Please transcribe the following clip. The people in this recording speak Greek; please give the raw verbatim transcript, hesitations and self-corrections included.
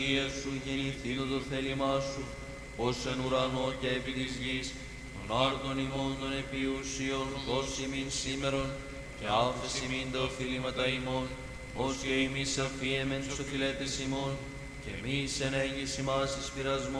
Σου γεννηθήνω το θέλημά σου, ως εν ουρανό και επί της γης, των άρτων ημών των επιούσιων, δώσει ημίν σήμερον, και άφεση ημίν τα οφείληματα ημών, ως και εμείς αφιέμεν τους οφειλέτες ημών, και εμείς εν έγγις ημάς εις πειρασμόν,